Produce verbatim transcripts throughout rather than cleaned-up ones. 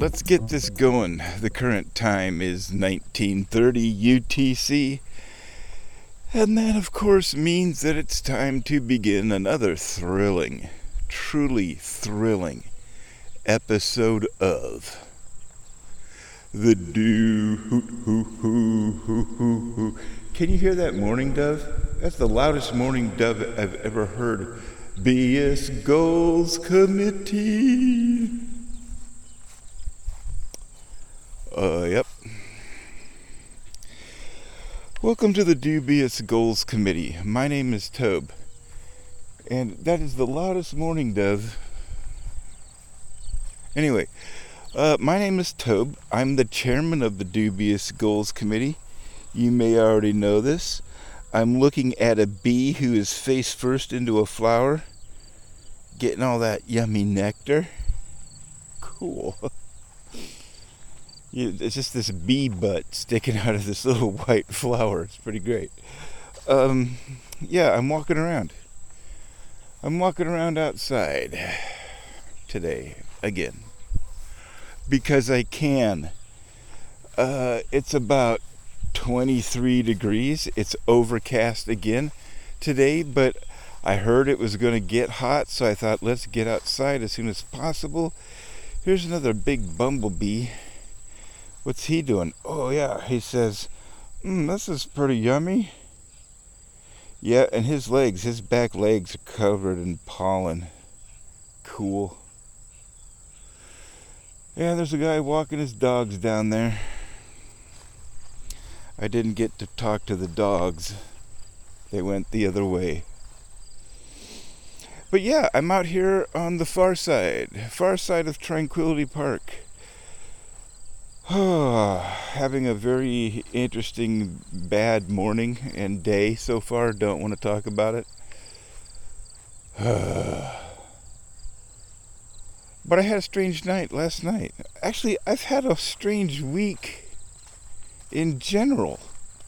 let's get this going. The current time is nineteen thirty U T C, and that of course means that it's time to begin another thrilling, truly thrilling episode of the Do Hoot Hoot Hoot Hoot Hoot Hoot. Can you hear that mourning dove? That's the loudest mourning dove I've ever heard. B S Goals Committee. Uh, yep. Welcome to the Do B S Goals Committee. My name is Tobe, and that is the loudest mourning dove. Anyway, uh, my name is Tobe. I'm the chairman of the Do B S Goals Committee. You may already know this. I'm looking at a bee who is face first into a flower, getting all that yummy nectar. Cool. It's just this bee butt sticking out of this little white flower. It's pretty great. Um, yeah, I'm walking around. I'm walking around outside today again because I can. Uh, it's about twenty-three degrees. It's overcast again today, but I heard it was going to get hot, so I thought let's get outside as soon as possible. Here's another big bumblebee. What's he doing? Oh yeah, he says, mm, this is pretty yummy. Yeah, and his legs, his back legs are covered in pollen. Cool. Yeah, there's a guy walking his dogs down there. I didn't get to talk to the dogs. They went the other way. But yeah, I'm out here on the far side, far side of Tranquility Park. Having a very interesting bad morning and day so far. Don't want to talk about it. But I had a strange night last night. Actually, I've had a strange week in general.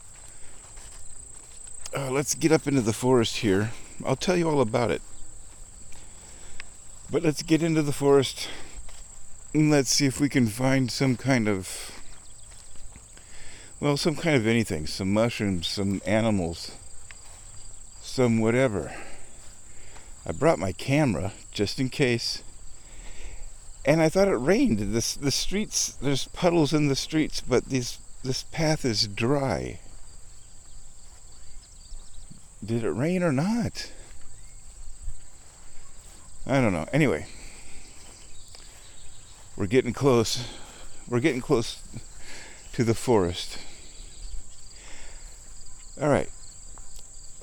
Uh, let's get up into the forest here. I'll tell you all about it. But let's get into the forest. Let's see if we can find some kind of, well, some kind of anything. Some mushrooms, some animals, some whatever. I brought my camera just in case. And I thought it rained. This, the streets, there's puddles in the streets, but these, this path is dry. Did it rain or not? I don't know. Anyway. We're getting close. We're getting close to the forest. All right.